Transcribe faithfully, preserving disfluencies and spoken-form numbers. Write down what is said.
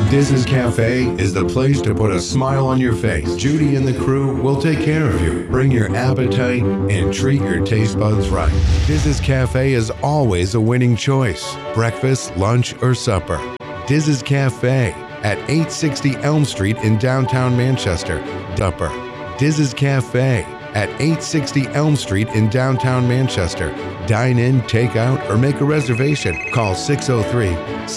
Diz's Cafe is the place to put a smile on your face. Judy and the crew will take care of you. Bring your appetite and treat your taste buds right. Diz's Cafe is always a winning choice. Breakfast, lunch, or supper. Diz's Cafe at eight sixty Elm Street in downtown Manchester. Dupper. Diz's Cafe at eight sixty Elm Street in downtown Manchester. Dine in, take out, or make a reservation. Call six oh three,